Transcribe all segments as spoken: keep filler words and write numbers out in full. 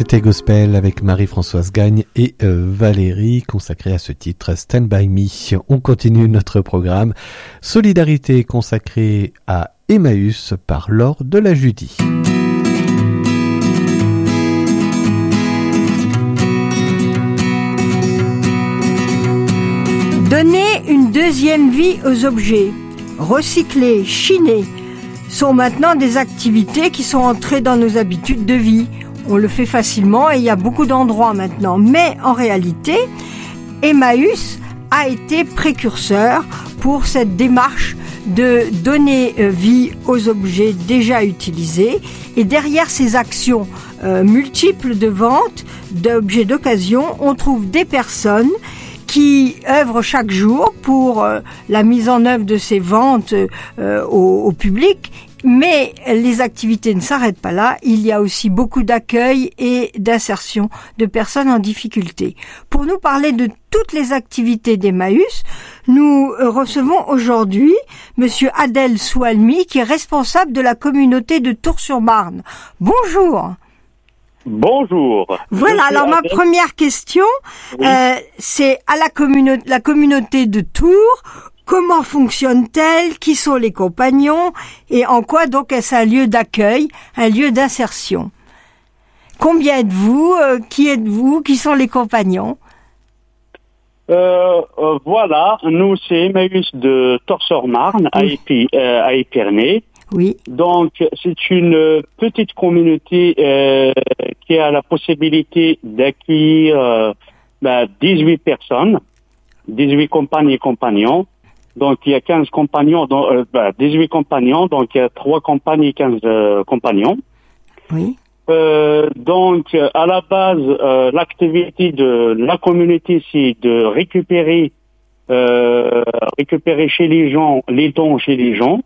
C'était Gospel avec Marie-Françoise Gagne et euh, Valérie, consacré à ce titre Stand By Me. On continue notre programme. Solidarité consacrée à Emmaüs par Laure de la Judie. Donner une deuxième vie aux objets, recycler, chiner, sont maintenant des activités qui sont entrées dans nos habitudes de vie. On le fait facilement et il y a beaucoup d'endroits maintenant. Mais en réalité, Emmaüs a été précurseur pour cette démarche de donner vie aux objets déjà utilisés. Et derrière ces actions euh, multiples de vente d'objets d'occasion, on trouve des personnes qui œuvrent chaque jour pour euh, la mise en œuvre de ces ventes euh, au, au public. Mais les activités ne s'arrêtent pas là. Il y a aussi beaucoup d'accueil et d'insertion de personnes en difficulté. Pour nous parler de toutes les activités d'Emmaüs, nous recevons aujourd'hui Monsieur Adel Soualmi, qui est responsable de la communauté de Tours-sur-Marne. Bonjour. Bonjour. Voilà, alors ma première question, oui. euh, c'est à la, communauté, la communauté de Tours. Comment fonctionne-t-elle? Qui sont les compagnons? Et en quoi donc est-ce un lieu d'accueil, un lieu d'insertion? Combien êtes-vous? euh, Qui êtes-vous? Qui sont les compagnons? euh, euh, Voilà, nous c'est Emmaüs de Tours-sur-Marne, oui. à, Épi, euh, à Épernay. Oui. Donc c'est une petite communauté euh, qui a la possibilité d'accueillir euh, bah, dix-huit personnes, dix-huit compagnes et compagnons. Donc il y a quinze compagnons, donc, euh, bah, dix-huit compagnons, donc il y a trois compagnes et quinze euh, compagnons. Oui. Euh, donc à la base, euh, l'activité de la communauté, c'est de récupérer, euh, récupérer chez les gens les dons chez les gens.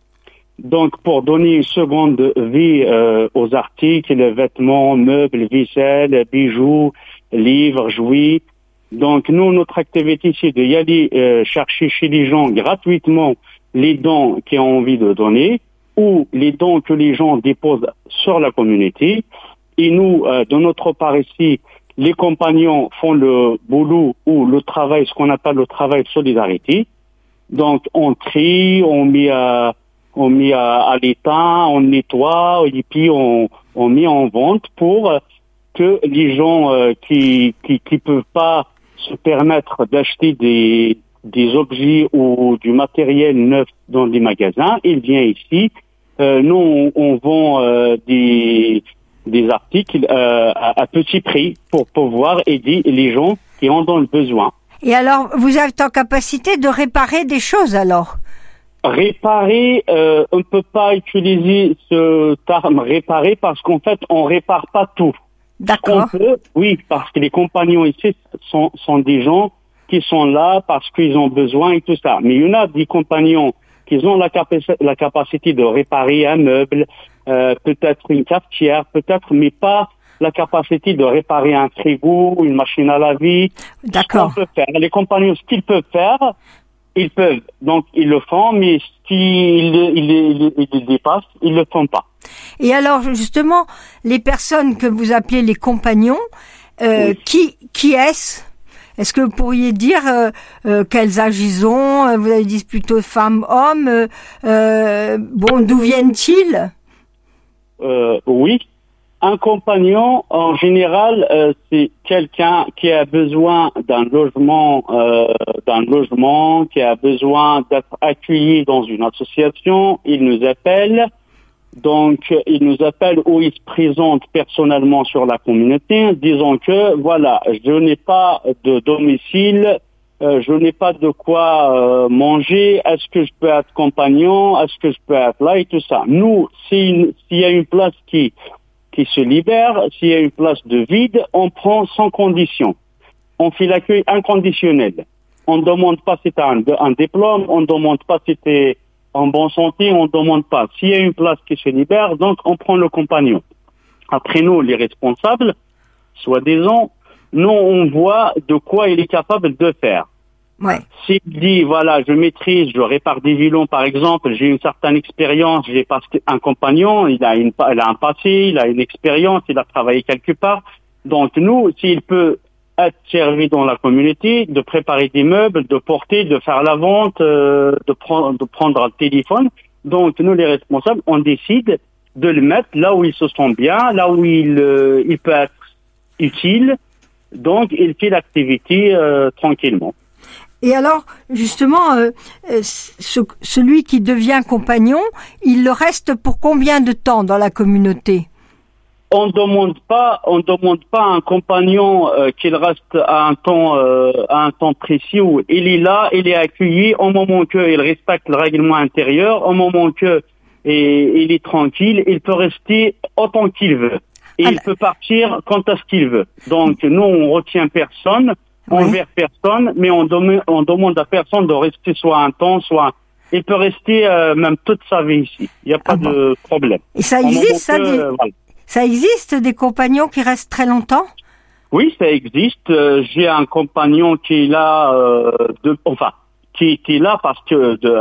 Donc pour donner une seconde vie euh, aux articles, les vêtements, meubles, vaisselle, bijoux, livres, jouets. Donc nous, notre activité, c'est d'y aller euh, chercher chez les gens gratuitement les dons qu'ils ont envie de donner ou les dons que les gens déposent sur la communauté. Et nous, euh, de notre part ici, les compagnons font le boulot ou le travail, ce qu'on appelle le travail de solidarité. Donc on trie, on met à, on met à, à l'état, on nettoie et puis on, on met en vente pour que les gens euh, qui, qui qui peuvent pas se permettre d'acheter des des objets ou du matériel neuf dans des magasins, ils viennent ici. Euh, nous, on, on vend euh, des des articles euh, à, à petit prix pour pouvoir aider les gens qui en ont le besoin. Et alors, vous êtes en capacité de réparer des choses alors? Réparer, euh, on ne peut pas utiliser ce terme réparer parce qu'en fait, on répare pas tout. D'accord. Peut, oui, parce que les compagnons ici sont, sont des gens qui sont là parce qu'ils ont besoin et tout ça. Mais il y en a des compagnons qui ont la, capaci- la capacité de réparer un meuble, euh, peut-être une cafetière, peut-être, mais pas la capacité de réparer un frigo, une machine à laver. D'accord. Ce qu'on peut faire. Les compagnons, ce qu'ils peuvent faire, ils peuvent. Donc, ils le font, mais s'ils ils, ils, ils, ils dépassent, ils le font pas. Et alors, justement, les personnes que vous appelez les compagnons, euh, oui. qui, qui est-ce? Est-ce que vous pourriez dire euh, euh, quels âges ils ont? Vous avez dit plutôt femmes, hommes. Euh, euh, bon, d'où viennent-ils? euh, Oui. Un compagnon, en général, euh, c'est quelqu'un qui a besoin d'un logement, euh, d'un logement, qui a besoin d'être accueilli dans une association. Il nous appelle. Donc, il nous appelle ou il se présente personnellement sur la communauté, disant que, voilà, je n'ai pas de domicile, euh, je n'ai pas de quoi euh, manger, est-ce que je peux être compagnon, est-ce que je peux être là et tout ça. Nous, s'il y a une place qui qui se libère, s'il y a une place de vide, on prend sans condition. On fait l'accueil inconditionnel. On ne demande pas si tu as un, un diplôme, on ne demande pas si tu es en bonne santé, on ne demande pas. S'il y a une place qui se libère, donc on prend le compagnon. Après nous, les responsables, soi-disant, nous on voit de quoi il est capable de faire. Ouais. S'il dit, voilà, je maîtrise, je répare des violons, par exemple, j'ai une certaine expérience, j'ai pas un compagnon, il a une, il a un passé, il a une expérience, il a travaillé quelque part. Donc, nous, s'il peut être servi dans la communauté, de préparer des meubles, de porter, de faire la vente, euh, de prendre, de prendre un téléphone. Donc, nous, les responsables, on décide de le mettre là où il se sent bien, là où il, euh, il peut être utile. Donc, il fait l'activité euh, tranquillement. Et alors, justement, euh, ce, celui qui devient compagnon, il le reste pour combien de temps dans la communauté? On demande pas, on demande pas à un compagnon euh, qu'il reste à un temps, euh, à un temps précis où il est là, il est accueilli au moment qu'il respecte le règlement intérieur, au moment que et, il est tranquille, il peut rester autant qu'il veut. Et ah, il peut partir quand est-ce qu'il veut. Donc, nous, on retient personne, on oui. Envers personne, mais on, dem- on demande à personne de rester soit un temps, soit... Il peut rester euh, même toute sa vie ici. Il n'y a pas ah bon. de problème. Et ça existe, ça, que, des... euh, voilà. ça existe, des compagnons qui restent très longtemps? Oui, ça existe. Euh, j'ai un compagnon qui est là, euh, de, enfin, qui était là parce que de,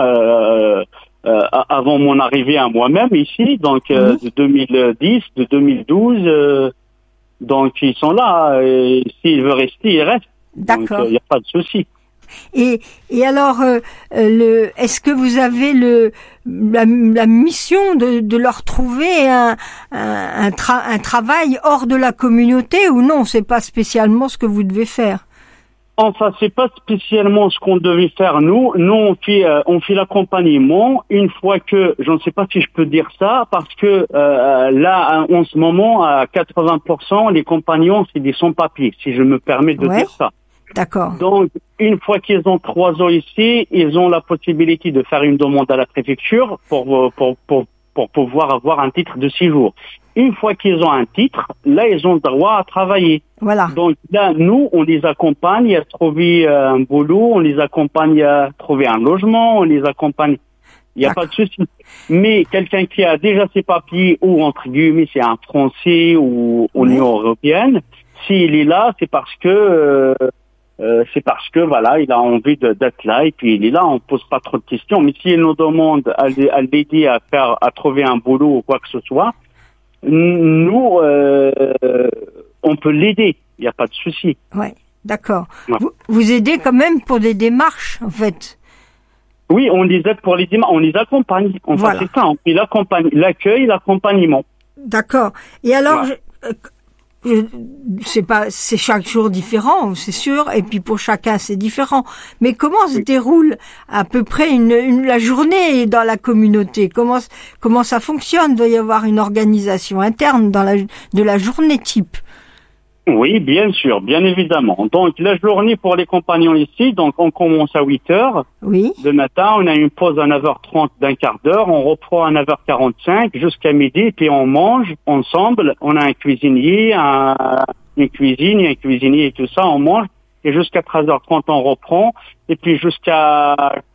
euh, euh, avant mon arrivée à moi-même ici, donc euh, oui. de deux mille dix, de deux mille douze... Euh, donc, ils sont là. Et s'il veut rester, il reste. D'accord. Donc, il n'y a pas de souci. Et, et alors, euh, le, est-ce que vous avez le, la, la mission de, de leur trouver un, un, un, tra- un travail hors de la communauté ou non? C'est pas spécialement ce que vous devez faire. Enfin, c'est pas spécialement ce qu'on devait faire nous. Nous, on fait, euh, on fait l'accompagnement une fois que, je ne sais pas si je peux dire ça, parce que euh, là, en ce moment, à quatre-vingts pour cent, les compagnons, c'est des sans-papiers, si je me permets de ouais. dire ça. D'accord. Donc, une fois qu'ils ont trois ans ici, ils ont la possibilité de faire une demande à la préfecture pour pour pour pour pouvoir avoir un titre de séjour. Une fois qu'ils ont un titre, là, ils ont le droit à travailler. Voilà. Donc là, nous, on les accompagne à trouver euh, un boulot, on les accompagne à trouver un logement, on les accompagne. Il n'y a D'accord. pas de souci. Mais quelqu'un qui a déjà ses papiers, ou entre guillemets, c'est un Français ou oui. Union européenne, s'il est là, c'est parce que euh, euh, c'est parce que voilà, il a envie de, d'être là et puis il est là. On pose pas trop de questions. Mais s'il nous demande à, à l'aider à faire, à trouver un boulot ou quoi que ce soit, nous, euh, on peut l'aider. Il n'y a pas de souci. Ouais, d'accord. Ouais. Vous, vous aidez quand même pour des démarches, en fait. Oui, on les aide pour les démarches. On les accompagne. On voilà. fait ça. On fait l'accompagne, l'accueil, l'accompagnement. D'accord. Et alors, ouais. je, je, c'est pas, c'est chaque jour différent, c'est sûr. Et puis pour chacun, c'est différent. Mais comment se oui. déroule à peu près une, une, la journée dans la communauté? Comment, comment ça fonctionne? Il doit y avoir une organisation interne dans la, de la journée type. Oui, bien sûr, bien évidemment. Donc, la journée pour les compagnons ici, donc on commence à huit heures. Oui. Le matin, on a une pause à neuf heures trente d'un quart d'heure. On reprend à neuf heures quarante-cinq jusqu'à midi, puis on mange ensemble. On a un cuisinier, un, une cuisine, un cuisinier et tout ça, on mange. Et jusqu'à treize heures trente, on reprend. Et puis jusqu'à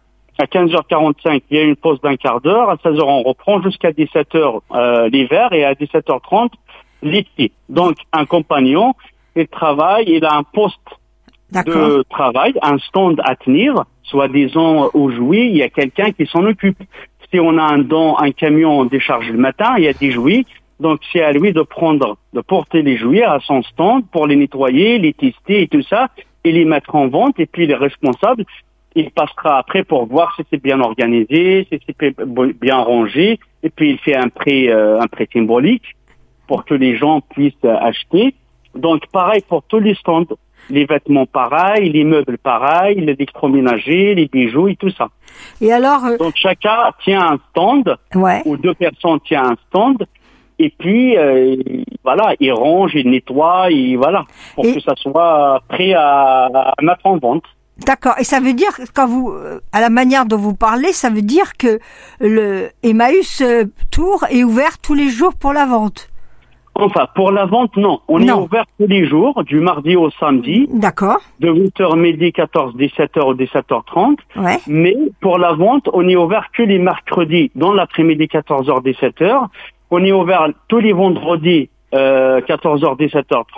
à quinze heures quarante-cinq, il y a une pause d'un quart d'heure. À seize heures, on reprend jusqu'à dix-sept heures euh, l'hiver et à dix-sept heures trente, l'été. Donc, un compagnon, il travaille, il a un poste D'accord. de travail, un stand à tenir, soi-disant au jouet, il y a quelqu'un qui s'en occupe. Si on a un don, un camion, on décharge le matin, il y a des jouets, donc c'est à lui de prendre, de porter les jouets à son stand pour les nettoyer, les tester et tout ça, et les mettre en vente, et puis les responsables, il passera après pour voir si c'est bien organisé, si c'est bien rangé, et puis il fait un prêt, euh, un prêt symbolique, pour que les gens puissent acheter. Donc, pareil pour tous les stands. Les vêtements pareils, les meubles pareils, l'électroménager, les bijoux et tout ça. Et alors... Euh... Donc, chacun tient un stand, ouais. ou deux personnes tiennent un stand, et puis, euh, voilà, ils rangent, ils nettoient, et voilà, pour et... que ça soit prêt à, à mettre en vente. D'accord. Et ça veut dire, quand vous, à la manière dont vous parlez, ça veut dire que le Emmaüs Tours est ouvert tous les jours pour la vente? Enfin, pour la vente, non. On non. est ouvert tous les jours, du mardi au samedi. D'accord. De huit heures midi, quatorze, dix-sept heures ou dix-sept heures trente. Ouais. Mais pour la vente, on est ouvert que les mercredis, dans l'après-midi, quatorze heures, dix-sept heures. On est ouvert tous les vendredis, euh, quatorze heures, dix-sept heures trente.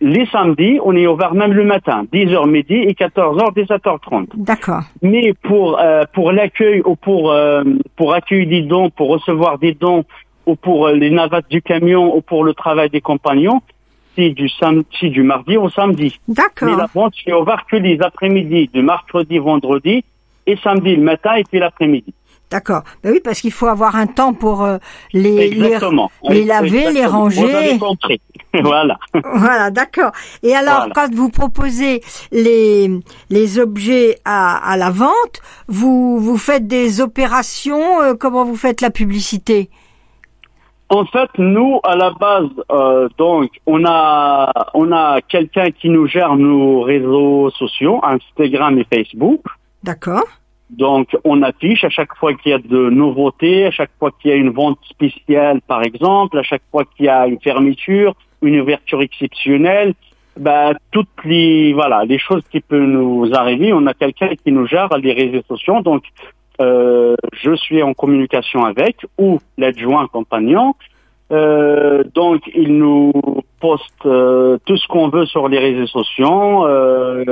les samedis, on est ouvert même le matin, dix heures midi et quatorze heures, dix-sept heures trente. D'accord. Mais pour euh, pour l'accueil ou pour euh, pour accueillir des dons, pour recevoir des dons ou pour euh, les navates du camion ou pour le travail des compagnons, c'est du samedi, du mardi au samedi. D'accord. Mais la vente est ouverte que les après-midi, de mercredi, vendredi et samedi le matin et puis l'après-midi. D'accord. Ben oui, parce qu'il faut avoir un temps pour euh, les, les, les laver, Exactement. les ranger. Vous avez compris. Voilà. Voilà, d'accord. Et alors, Voilà. quand vous proposez les les objets à, à la vente, vous vous faites des opérations. Euh, comment vous faites la publicité? En fait, nous, à la base, euh, donc, on a on a quelqu'un qui nous gère nos réseaux sociaux, Instagram et Facebook. D'accord. Donc, on affiche à chaque fois qu'il y a de nouveautés, à chaque fois qu'il y a une vente spéciale, par exemple, à chaque fois qu'il y a une fermeture, une ouverture exceptionnelle, bah, toutes les, voilà, les choses qui peuvent nous arriver, on a quelqu'un qui nous gère les réseaux sociaux. Donc, euh, je suis en communication avec, ou l'adjoint compagnon. Euh, donc, il nous poste euh, tout ce qu'on veut sur les réseaux sociaux. Euh,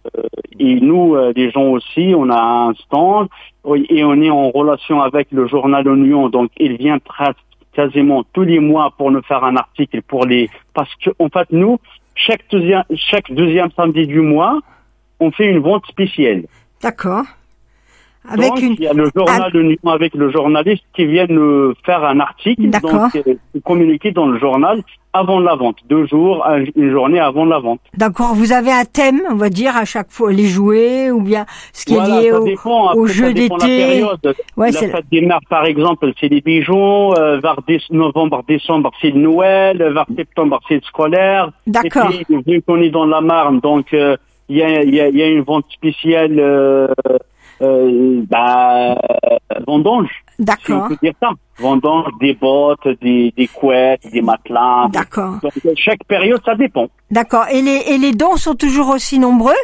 et nous, euh, les gens aussi, on a un stand et on est en relation avec le journal Union. Donc, il vient presque quasiment tous les mois pour nous faire un article pour les. Parce que en fait, nous, chaque deuxième, chaque deuxième samedi du mois, on fait une vente spéciale. D'accord. Avec donc, une... il y a le journal de Union avec le journaliste qui vient nous faire un article, D'accord. donc euh, communiquer dans le journal avant la vente, deux jours, une journée avant la vente. D'accord. Vous avez un thème, on va dire, à chaque fois, les jouets ou bien ce qui Voilà, est lié ça au, dépend. Après, au ça jeu dépend d'été. La période. Ouais, la c'est... fête des mères, par exemple, c'est les bijoux. Euh, vers dé- novembre, décembre, c'est le Noël. Vers septembre, c'est le scolaire. D'accord. Et puis, vu qu'on est dans la Marne, donc il euh, y, a, y, a, y a une vente spéciale. Euh, Euh, bah, vendange. D'accord. Si on peut dire ça. Vendange, des bottes, des, des couettes, des matelas. D'accord. Donc, chaque période, ça dépend. D'accord. Et les, et les dons sont toujours aussi nombreux?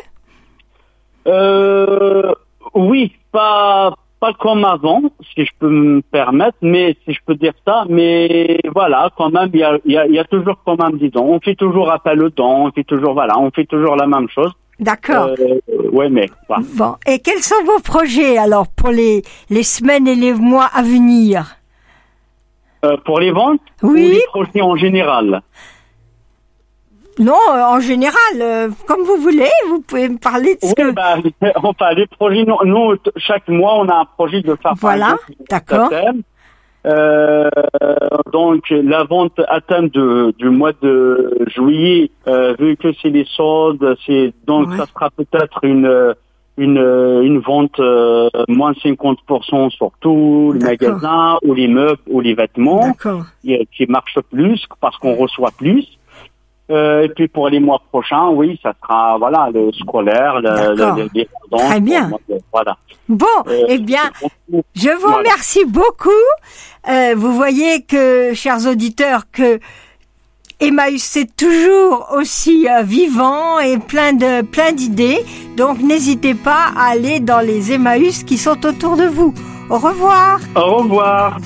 Euh, oui, pas, pas comme avant, si je peux me permettre, mais si je peux dire ça, mais voilà, quand même, il y a, il y a, il y a toujours quand même des dons. On fait toujours appel aux dons, on fait toujours, voilà, on fait toujours la même chose. D'accord. Euh, ouais, mais, voilà. Bon. Et quels sont vos projets, alors, pour les, les semaines et les mois à venir? Euh, pour les ventes? Oui. Ou les projets en général? Non, euh, en général, euh, comme vous voulez, vous pouvez me parler de ce Oui, que... bah, enfin, les projets, nous, nous, t- chaque mois, on a un projet de faire. Voilà, d'accord. Euh, donc, la vente à thème de, du mois de juillet, euh, vu que c'est les soldes, c'est, donc, Ouais. ça sera peut-être une, une, une vente, euh, moins cinquante pour cent sur tous les D'accord. magasins, ou les meubles, ou les vêtements, D'accord. qui, qui marchent plus, parce qu'on reçoit plus. Euh, et puis pour les mois prochains, oui, ça sera voilà le scolaire, le, D'accord. le, les vendons, Très bien. pour- voilà. Bon, Euh, eh bien, je vous voilà. remercie beaucoup. Euh, vous voyez que, chers auditeurs, que Emmaüs c'est toujours aussi euh, vivant et plein de plein d'idées. Donc n'hésitez pas à aller dans les Emmaüs qui sont autour de vous. Au revoir. Au revoir.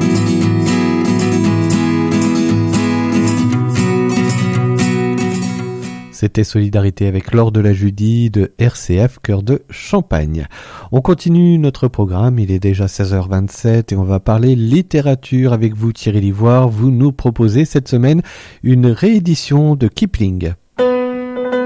C'était Solidarité avec Laure de la Judie de R C F Cœur de Champagne. On continue notre programme, il est déjà seize heures vingt-sept et on va parler littérature avec vous Thierry Livoire. Vous nous proposez cette semaine une réédition de Kipling.